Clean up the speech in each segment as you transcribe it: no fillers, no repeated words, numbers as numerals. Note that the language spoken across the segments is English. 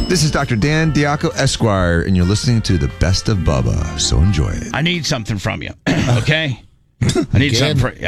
This is Dr. Dan Diaco Esquire, and you're listening to the Best of Bubba. So enjoy it. I need something from you, okay? I need something.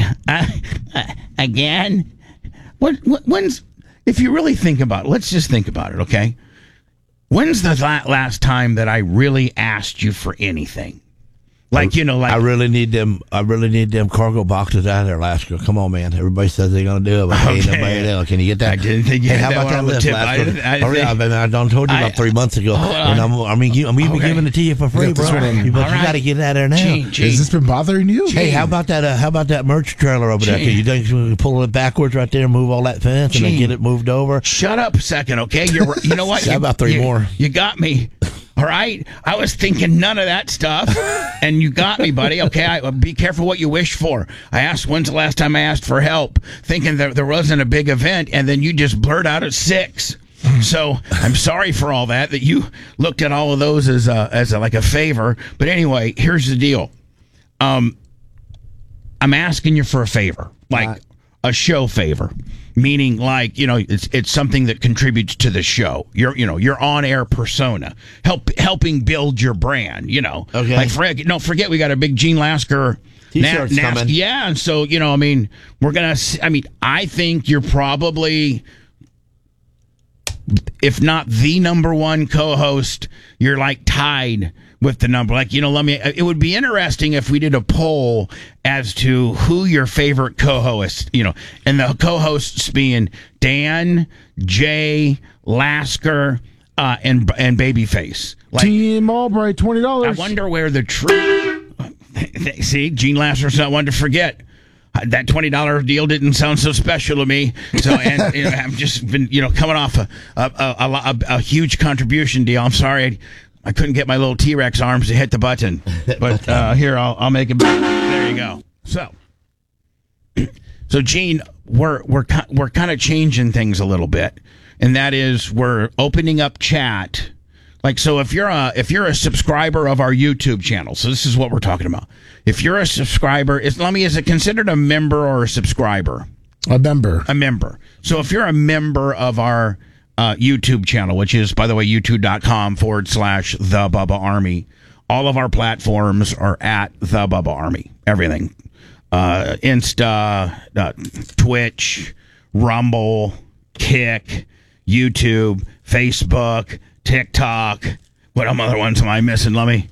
Again. When's? If you really think about it, let's just think about it, okay? When's the last time that I really asked you for anything? Like, I really need them cargo boxes out of there, Alaska. Come on, man. Everybody says they're going to do it, but ain't nobody else. Can you get that? I didn't think you had how that about one that on the lift, tip. Alaska? I done told you about 3 months ago. And I'm even giving it to you for free, bro. But you got to get out of there now. Has this been bothering you? Hey, how about that merch trailer over there? Can you think you can pull it backwards right there and move all that fence and then get it moved over? Shut up a second, okay? You know what? How about 3 more? You got me. All right, I was thinking none of that stuff, and you got me, buddy. Okay, be careful what you wish for. I asked, when's the last time I asked for help, thinking that there wasn't a big event, and then you just blurt out at 6. So I'm sorry for all that you looked at all of those as like a favor. But anyway, here's the deal. I'm asking you for a favor, like a show favor. Meaning, like, it's something that contributes to the show. Your on-air persona, helping build your brand. Okay. Like, forget we got a big Gene Lasker T-shirts coming. Yeah, and so we're gonna. I think you're probably, if not the number one co-host, you're like tied with the number. Like, it would be interesting if we did a poll as to who your favorite co-host, and the co-hosts being Dan, Jay, Lasker, and Babyface. Like, Team Albright, $20. I wonder where the true. See, Gene Lasker's not one to forget. That $20 deal didn't sound so special to me. So, and I've just been, coming off a huge contribution deal. I'm sorry. I couldn't get my little T-Rex arms to hit the button, but here I'll make it. There you go. So Gene, we're kind of changing things a little bit, and that is we're opening up chat. Like, so if you're a subscriber of our YouTube channel, so this is what we're talking about. If you're a subscriber, is it considered a member or a subscriber? A member. A member. So if you're a member of our YouTube channel, which is, by the way, youtube.com/The Bubba Army. All of our platforms are at The Bubba Army. Everything. Insta, Twitch, Rumble, Kick, YouTube, Facebook, TikTok. What other ones am I missing? Let me.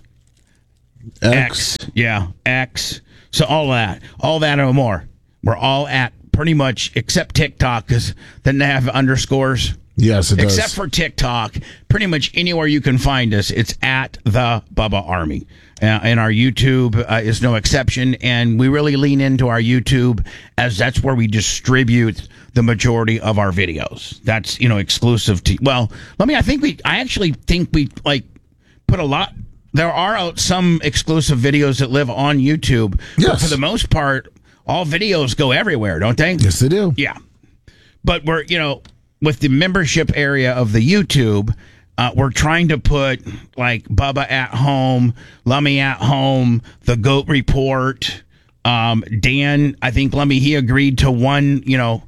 X. Yeah, X. So all that and more. We're all at pretty much, except TikTok, because then they have underscores. Yes, it does. Except for TikTok, pretty much anywhere you can find us, it's at The Bubba Army. And our YouTube is no exception. And we really lean into our YouTube as that's where we distribute the majority of our videos. That's, exclusive to, well, I actually think we put a lot. There are some exclusive videos that live on YouTube. Yes. But for the most part, all videos go everywhere, don't they? Yes, they do. Yeah. But we're, with the membership area of the YouTube, we're trying to put like Bubba at Home, Lummy at Home, The Goat Report. Dan, I think Lummy, he agreed to one,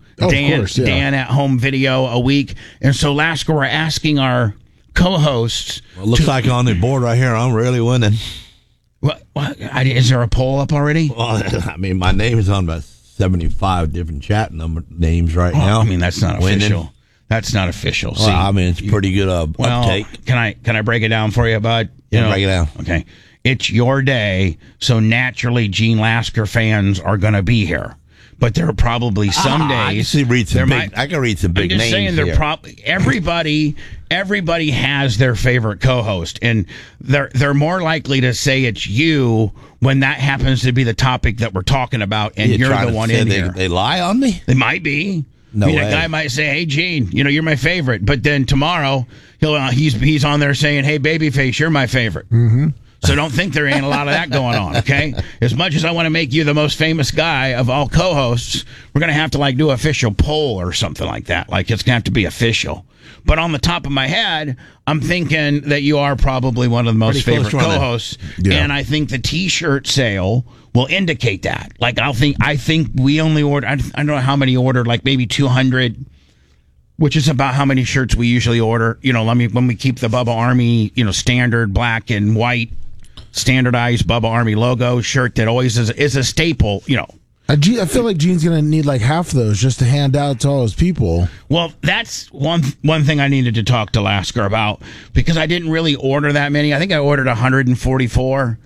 Dan at Home video a week. And so Lasker, we're asking our co-hosts. Well, it looks like on the board right here, I'm really winning. What? Is there a poll up already? Well, my name is on about 75 different chat names right now. That's not official. That's not official. Well, see, it's pretty good uptake. Can I break it down for you, bud? Break it down. Okay. It's your day, so naturally Gene Lasker fans are going to be here. But there are probably some days. I can read some big names. I'm just saying, everybody has their favorite co-host, and they're more likely to say it's you when that happens to be the topic that we're talking about, and you're the one in here. They lie on me? They might be. No way. A guy might say, "Hey, Gene, you're my favorite," but then tomorrow he's on there saying, "Hey, Babyface, you're my favorite." Mm-hmm. So don't think there ain't a lot of that going on, okay? As much as I want to make you the most famous guy of all co-hosts, we're going to have to do official poll or something like that. Like, it's going to have to be official. But on the top of my head, I'm thinking that you are probably one of the most favorite co-hosts. Yeah. And I think the T-shirt sale will indicate that. Like, I think we only ordered, I don't know how many ordered, like maybe 200 which is about how many shirts we usually order. When we keep the Bubba Army, standard black and white, standardized Bubba Army logo shirt that always is a staple. I feel like Gene's gonna need like half of those just to hand out to all his people. Well, that's one thing I needed to talk to Lasker about, because I didn't really order that many. I think I ordered 144.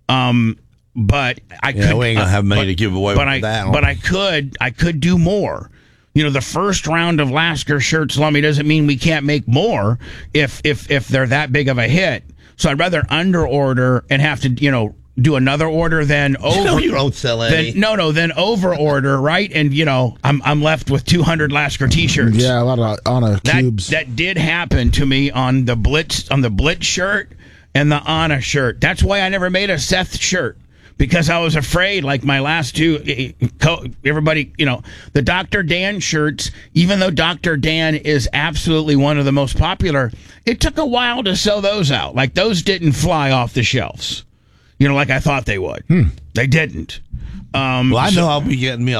But I could. We ain't gonna have many to give away with that. But I could do more. The first round of Lasker shirts, Lummy, doesn't mean we can't make more if they're that big of a hit. So I'd rather under order and have to do another order than over. You don't sell any. Then over order, right? And I'm left with 200 Lasker T-shirts. Yeah, a lot of Anna cubes. That did happen to me on the Blitz shirt and the Anna shirt. That's why I never made a Seth shirt. Because I was afraid, like my last two, everybody, the Dr. Dan shirts, even though Dr. Dan is absolutely one of the most popular, it took a while to sell those out. Like, those didn't fly off the shelves, like I thought they would. They didn't. Well, I know I'll be getting me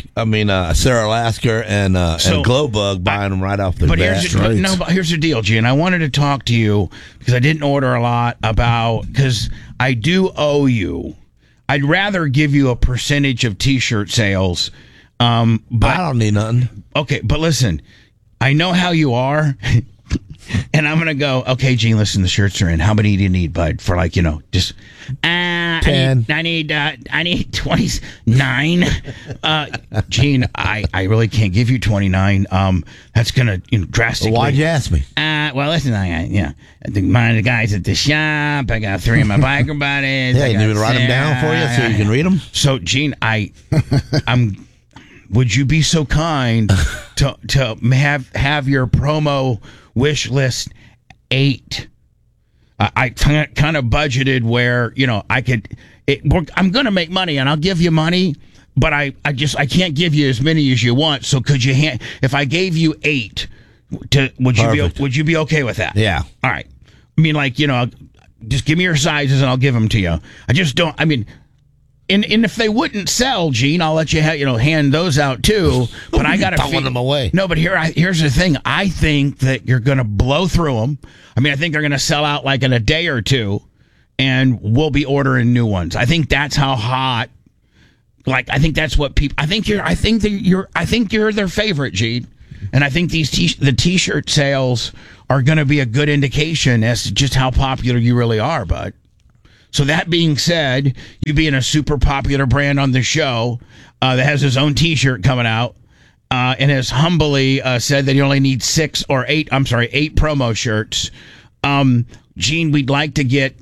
Sarah Lasker and Glowbug, buying them right off the bat. But here's the deal, Gene. I wanted to talk to you because I didn't order a lot because I do owe you. I'd rather give you a percentage of T-shirt sales. But I don't need nothing. Okay, but listen, I know how you are, and I'm gonna go. Okay, Gene, listen, the shirts are in. How many do you need, bud? For just 10. I need 29. Gene, I really can't give you 29. That's gonna drastically. Why'd you ask me? Well, listen, I think one of the guys at the shop. I got 3 of my biker buddies. Yeah, you need me to write them down for you so you can read them? So, Gene, I'm. Would you be so kind to have your promo wish list 8? I kind of budgeted where I could. I'm going to make money, and I'll give you money, but I can't give you as many as you want. So could you if I gave you 8? Would you be okay with that? Yeah. All right. I mean, just give me your sizes and I'll give them to you. I just don't. I mean, and if they wouldn't sell, Gene, I'll let you hand those out too. But I got to throwing them away. No, but here's the thing. I think that you're going to blow through them. I mean, I think they're going to sell out like in a day or two, and we'll be ordering new ones. I think that's how hot. I think that's what people. I think you're their favorite, Gene. And I think the T-shirt sales are going to be a good indication as to just how popular you really are, bud. So that being said, you being a super popular brand on the show that has his own T-shirt coming out and has humbly said that he only needs 8 promo shirts. Gene, we'd like to get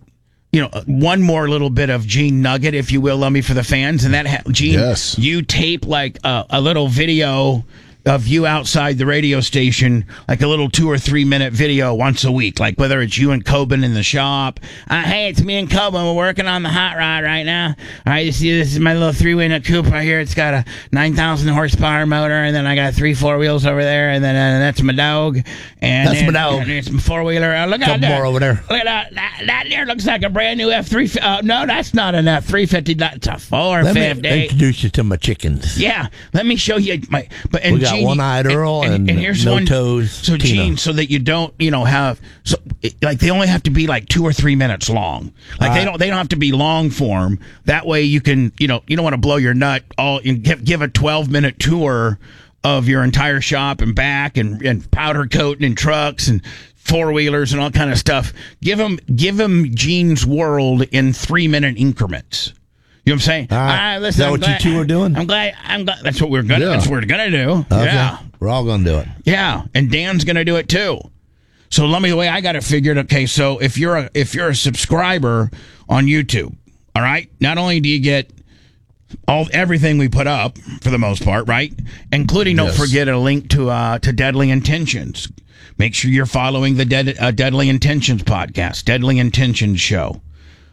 one more little bit of Gene nugget, if you will, Lummy, for the fans. And that, Gene, yes. You tape a little video of you outside the radio station, like a little 2 or 3 minute video once a week, like whether it's you and Coben in the shop. Hey, it's me and Coben. We're working on the hot rod right now. All right, you see, this is my little 3-wheel coupe right here. It's got a 9,000 horsepower motor, and then I got 3 4-wheels over there, and then that's my dog. And that's my dog. And it's my 4-wheeler. Look at that. More over there. Look at that. That there looks like a brand new F350. No, that's not an F350. That's a 450. Let me introduce you to my chickens. Yeah, let me show you my. We got Gene, One-Eyed Earl and here's No one, Toes. So Tina. Gene, so that you don't, have they only have to be like 2 or 3 minutes long. Like they don't have to be long form. That way you can, you don't want to blow your nut all and give a 12-minute tour of your entire shop and back and powder coating and trucks and 4-wheelers and all kind of stuff. Give them Gene's world in 3-minute increments. You know what I'm saying? Listen, is that what you two are doing? I'm glad. That's what we're gonna. That's what we're gonna do. Okay. Yeah, we're all gonna do it. Yeah, and Dan's gonna do it too. So let me the way I got it figured. Okay, so if you're a subscriber on YouTube, all right, not only do you get everything we put up for the most part, right, including don't forget a link to Deadly Intentions. Make sure you're following the Deadly Intentions podcast, Deadly Intentions show.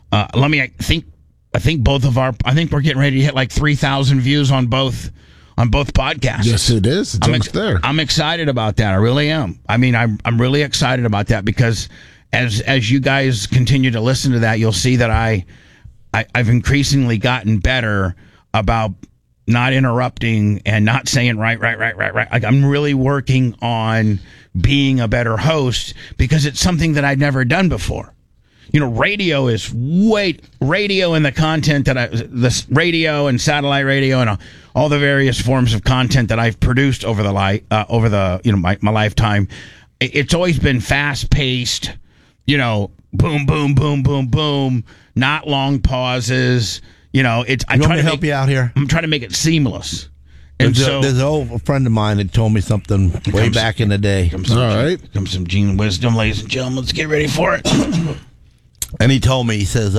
I think both of I think we're getting ready to hit like 3,000 views on both podcasts. Yes, it is. It's almost there. I'm excited about that. I really am. I mean, I'm really excited about that because as you guys continue to listen to that, you've see that I've increasingly gotten better about not interrupting and not saying right. Like I'm really working on being a better host because it's something that I've never done before. You know, radio and the content that this radio and satellite radio and all the various forms of content that I've produced over the my lifetime. It's always been fast paced, boom, boom, boom, boom, boom, not long pauses. I try to help you out here. I'm trying to make it seamless. And there's an old friend of mine that told me something way back in the day. All right. Comes some Gene wisdom, ladies and gentlemen. Let's get ready for it. And he told me, he says,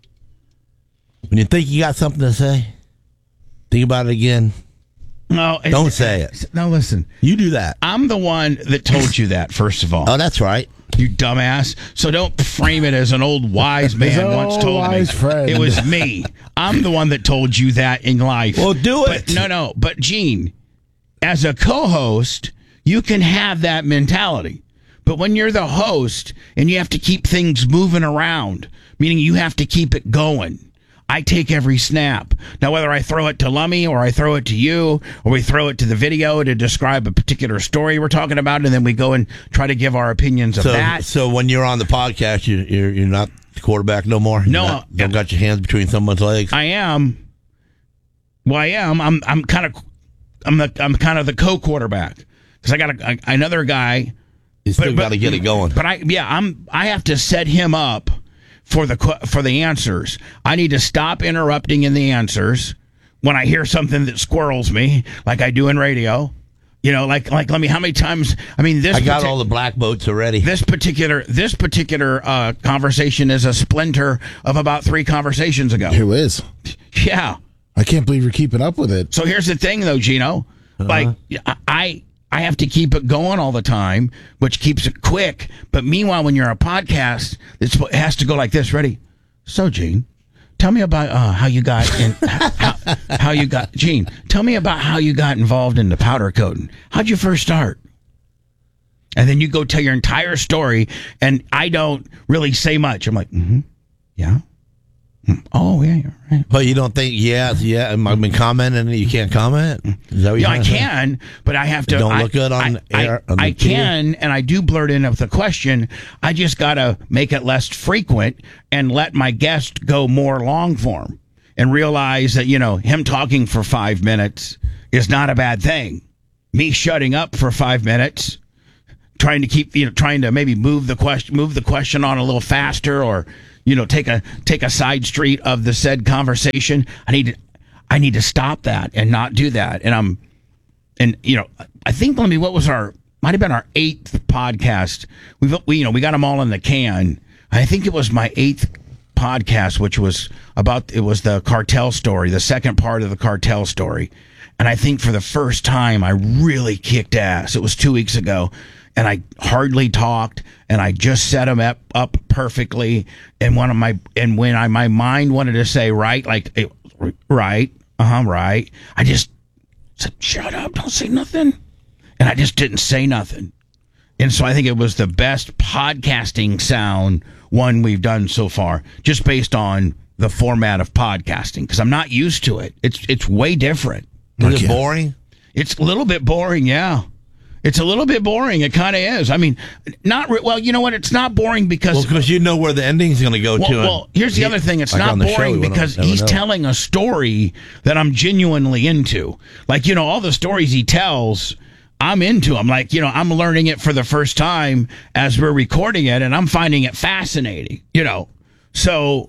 when you think you got something to say, think about it again. No, don't say it. No, listen. You do that. I'm the one that told you that, first of all. Oh, that's right. You dumbass. So don't frame it as an old wise man once told me. Friend. It was me. I'm the one that told you that in life. Well, do it. No. But, Gene, as a co-host, you can have that mentality. But when you're the host and you have to keep things moving around, meaning you have to keep it going, I take every snap. Now, whether I throw it to Lummy or I throw it to you or we throw it to the video to describe a particular story we're talking about, and then we go and try to give our opinions of that. So when you're on the podcast, you're not the quarterback no more? No. Don't got your hands between someone's legs? I am. Well, I am. I'm kind of the co-quarterback because I got another guy. You still got to get it going. But I have to set him up for the answers. I need to stop interrupting in the answers when I hear something that squirrels me, like I do in radio. Like let me. How many times? I mean, I got all the black boats already. This particular conversation is a splinter of about 3 conversations ago. Who is? Yeah. I can't believe you're keeping up with it. So here's the thing, though, Gino. Like I have to keep it going all the time, which keeps it quick. But meanwhile, when you're a podcast, it has to go like this. Ready? So, Gene, tell me about how you got in. how you got, Gene? Tell me about how you got involved in the powder coating. How'd you first start? And then you go tell your entire story, and I don't really say much. I'm like, yeah. Oh, yeah, you're right. But you don't think, I've been commenting and you can't comment? Is that what I can, but I have to. Don't look good on air. I can, and I do blurt in with a question. I just got to make it less frequent and let my guest go more long form and realize that, him talking for 5 minutes is not a bad thing. Me shutting up for 5 minutes, trying to maybe move the question on a little faster or, take a side street of the said conversation. I need to stop that and not do that. And I think might have been our 8th podcast. We got them all in the can. I think it was my 8th podcast, which was the cartel story, the second part of the cartel story. And I think for the first time, I really kicked ass. It was 2 weeks ago. And I hardly talked, and I just set them up perfectly. And when my mind wanted to say right, right, I just said, shut up, don't say nothing. And I just didn't say nothing. And so I think it was the best podcasting sound one we've done so far, just based on the format of podcasting, because I'm not used to it. It's way different. Is it boring? It's a little bit boring, yeah. It's a little bit boring. It kind of is. I mean, well, you know what? It's not boring because you know where the ending's going to go to. Well, here's the other thing. It's not boring because he's telling a story that I'm genuinely into. Like, all the stories he tells, I'm into. I'm like, I'm learning it for the first time as we're recording it, and I'm finding it fascinating. So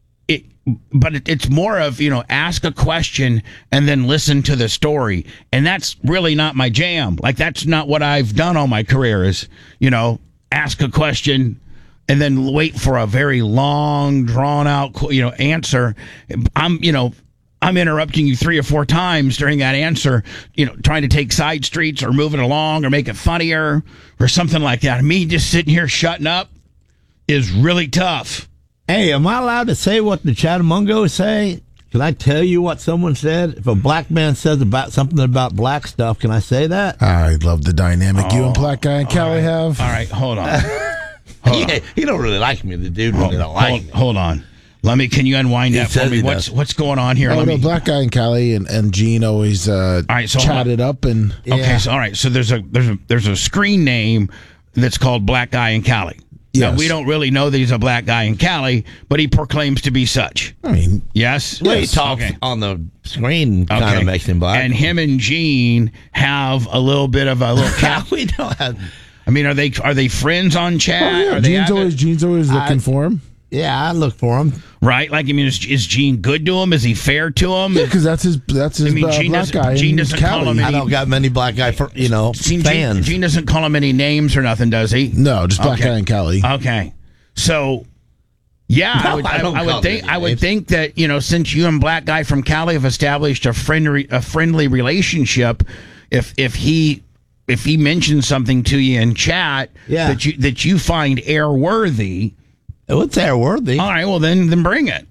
it's more of, ask a question and then listen to the story. And that's really not my jam. Like, that's not what I've done all my career is, ask a question and then wait for a very long, drawn out, answer. I'm interrupting you 3 or 4 times during that answer, trying to take side streets or move it along or make it funnier or something like that. Me just sitting here shutting up is really tough. Hey, am I allowed to say what the Chattamungos say? Can I tell you what someone said? If a black man says about something about black stuff, can I say that? I love the dynamic you and Black Guy and Callie have. All right, hold on. He don't really like me. The dude really don't like me. Hold on. Can you unwind He that for says me? he does. What's going on here? Oh, no, black guy in Cali and Gene always right, so chatted up and Okay, so all right, so there's a screen name that's called Black Guy in Cali. Now, Yes. we don't really know that he's a black guy in Cali, but he proclaims to be such. I mean, Yes? Well, he talks Okay. on the screen, kind Okay. of makes him black. And him and Gene have a little bit of a little cap. we don't have. I mean, are they friends on chat? oh, yeah, Are they Gene's always looking for him. Yeah, I look for him. right? Like, I mean, is Gene good to him? Is he fair to him? Yeah, because that's his Gene black guy. Gene in doesn't call Cali. him I don't got many black guy fans. Gene doesn't call him any names or nothing, does he? No, just black Okay. guy in Cali. Okay, so yeah, No, I don't would think that, you know, since you and Black Guy from Cali have established a friendly relationship, if he mentions something to you in chat Yeah. that you find airworthy, What's airworthy? all right, well then bring it.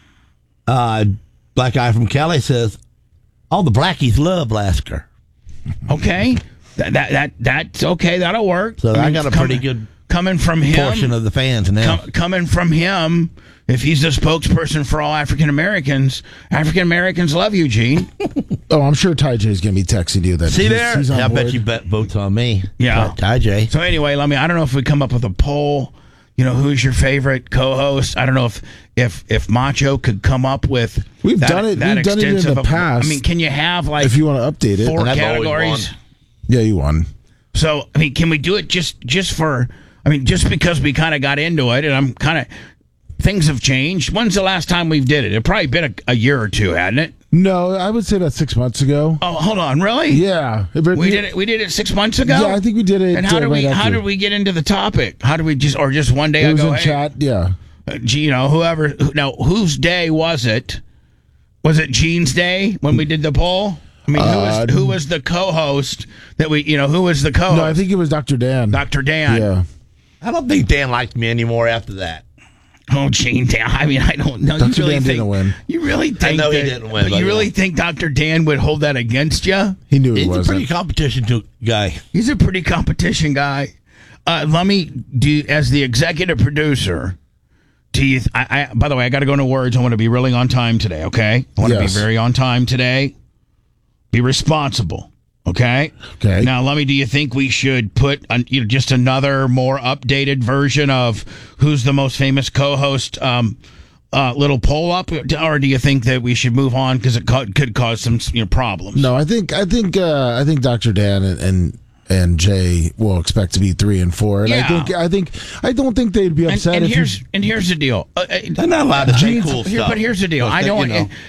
Black guy from Cali says, all the blackies love Lasker. Okay, that's okay. That'll work. So I got a pretty good coming from him. portion of the fans now. Coming from him, if he's the spokesperson for all African Americans love you, Gene. Oh, I'm sure Ty J's gonna be texting you that. See there? He's on I board. bet you votes on me. Yeah. Ty J. So anyway, I don't know if we come up with a poll. You know, who's your favorite co-host? I don't know if Macho could come up with. We've done it. We've done it in extensive the of- past. I mean, can you have like If you want to update it, four And I've always categories? won. yeah, you won. So I mean, can we do it just for? I mean, just because we kind of got into it, and I'm kind of things have changed. When's the last time we've did it? It probably been a year or two, hadn't it? No, I would say that's 6 months ago. Oh, hold on, really? Yeah, We did it. We did it 6 months ago. Yeah, I think we did it. And how did right we? How after. did we get into the topic? How did we just one day It I was go, in hey, chat. Yeah. You know, whoever. Now, whose day was it? Was it Gene's day when we did the poll? I mean, who was the co-host that we? You know, who was the co-host? No, I think it was Dr. Dan. Dr. Dan. Yeah. I don't think Dan liked me anymore after that. Oh, Gene Dan. I mean, I don't know. Dr. You really Dan think, didn't win. You really think know he that- didn't win, But but you really yeah. think Dr. Dan would hold that against you? He knew he He's a wasn't. pretty competition guy. He's a pretty competition guy. Let me do as the executive producer. Do you? By the way, I got to go into words. I want to be really on time today. Okay, I want to Yes. be very on time today. Be responsible. Okay. Okay. Now, do you think we should put just another more updated version of who's the most famous co-host? Little poll up, or do you think that we should move on because it could cause some problems? No, I think Dr. Dan and Jay will expect to be 3 and 4, and Yeah. I don't think they'd be upset And if here's the deal. They're not allowed to say cool Here, stuff. but here's the deal. I Because, don't. you know,